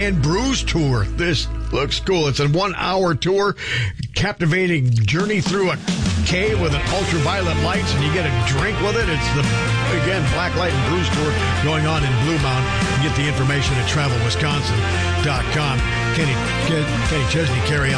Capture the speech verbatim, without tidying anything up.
and Brews Tour. This looks cool. It's a one-hour tour, captivating journey through a cave with an ultraviolet lights, and you get a drink with it. It's the, again, Blacklight and Brews Tour going on in Blue Mound. You get the information at travel wisconsin dot com. Kenny, Kenny Chesney, Carrie